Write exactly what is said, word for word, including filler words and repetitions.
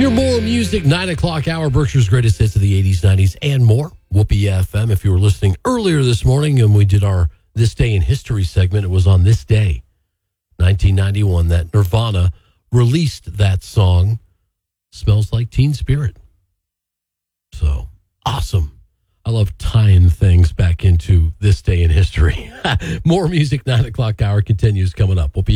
Your more music, nine o'clock hour, Berkshire's greatest hits of the eighties, nineties, and more. Whoopee F M. If you were listening earlier this morning and we did our This Day in History segment, it was on this day, nineteen ninety-one, that Nirvana released that song, Smells Like Teen Spirit. So, awesome. I love tying things back into this day in history. More music, nine o'clock hour continues coming up. We'll be